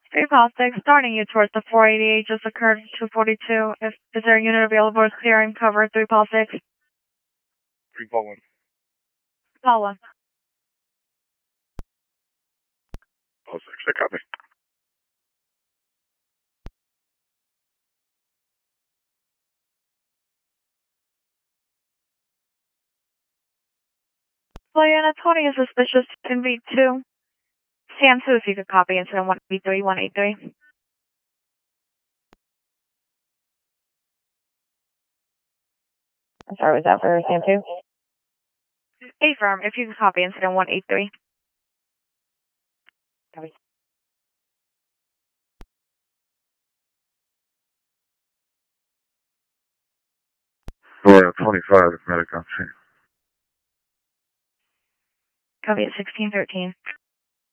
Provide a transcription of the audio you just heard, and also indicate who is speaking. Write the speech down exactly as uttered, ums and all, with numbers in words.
Speaker 1: three Pal six, starting you towards the four eighty-eight, just occurred two forty-two. If, is there a unit available to clear and cover three Pal six?
Speaker 2: three Pal one.
Speaker 1: Pal one.
Speaker 2: Pal six, I copy.
Speaker 1: Flight unit twenty is suspicious in V two. C M two, if you could copy incident one B three one eight three. I'm sorry, was that for C M two? A firm, if you could copy incident one eight three. Copy.
Speaker 2: Florida twenty-five, medic on scene.
Speaker 1: Copy at sixteen thirteen.